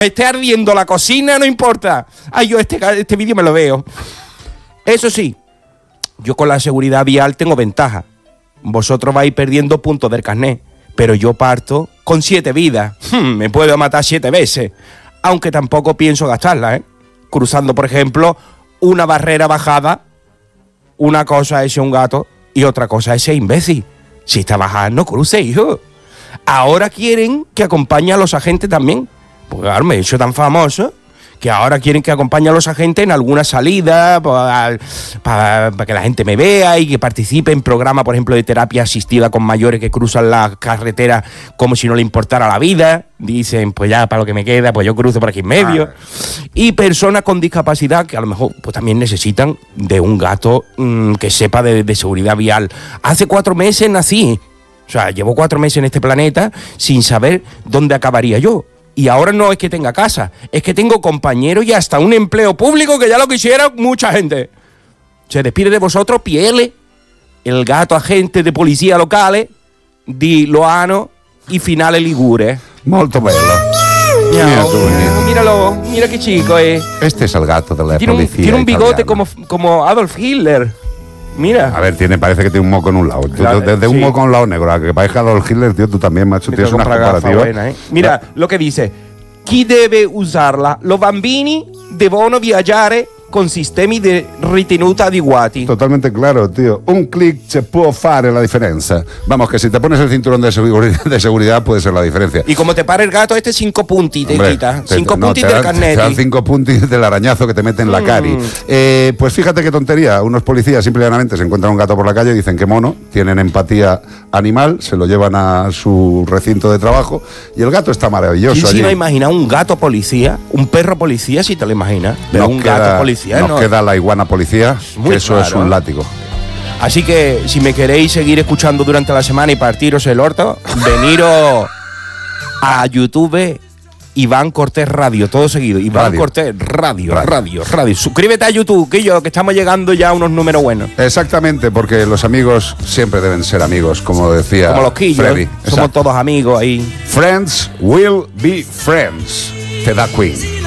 esté ardiendo la cocina, no importa. Ay, yo este vídeo me lo veo. Eso sí, yo con la seguridad vial tengo ventaja. Vosotros vais perdiendo puntos del carnet, pero yo parto con 7 vidas. Me puedo matar 7 veces, aunque tampoco pienso gastarla, ¿eh? Cruzando, por ejemplo, una barrera bajada. Una cosa es ser un gato y otra cosa es ser imbécil. Si está bajada, no cruce, hijo. Ahora quieren que acompañe a los agentes también. Porque claro, me he hecho tan famoso que ahora quieren que acompañe a los agentes en alguna salida para que la gente me vea y que participe en programas, por ejemplo, de terapia asistida con mayores que cruzan la carretera como si no le importara la vida. Dicen, pues ya, para lo que me queda, pues yo cruzo por aquí en medio. Y personas con discapacidad que a lo mejor pues también necesitan de un gato que sepa de seguridad vial. Hace 4 meses nací. O sea, llevo 4 meses en este planeta sin saber dónde acabaría yo. Y ahora no es que tenga casa, es que tengo compañeros y hasta un empleo público que ya lo quisiera mucha gente. Se despide de vosotros Piele, el gato agente de policía locale di Loano y Finale Ligure. Molto bello. Míralo, mira qué chico es. Este es el gato de la policía. Tiene un bigote italiana. como Adolf Hitler. Mira. A ver, parece que tiene un moco en un lado. Claro, Desde un sí. moco en un lado negro a que parezca Adolf Hitler, tío, tú también, macho, tienes una comparativa. Buena, ¿eh? Mira lo che dice. Chi deve usarla? Los bambini devono viaggiare con sistemi di ritenuta adeguati. Totalmente claro, tío. Un clic se puede fare la diferencia. Vamos, que si te pones el cinturón de seguridad puede ser la diferencia. Y como te para el gato, 5 punti te Hombre, quita. 5 punti del Te dan carnet. 5 puntos del arañazo que te mete en la cari. Pues fíjate qué tontería. Unos policías simple y llanamente se encuentran un gato por la calle y dicen que mono, tienen empatía animal, se lo llevan a su recinto de trabajo y el gato está maravilloso. ¿Quién se allí. iba a imaginar un gato policía? Un perro policía, si te lo imaginas. Pero un gato policía, nos no. queda la iguana policía, muy que eso claro, es un ¿eh? látigo. Así que si me queréis seguir escuchando durante la semana y partiros el orto, veniros a YouTube Iván Cortés Radio, todo seguido. Iván Radio. Cortés Radio. Suscríbete a YouTube, que estamos llegando ya a unos números buenos. Exactamente, porque los amigos siempre deben ser amigos, como decía Como los quillos, Freddy. somos todos amigos ahí. Friends will be friends. Te da Queen.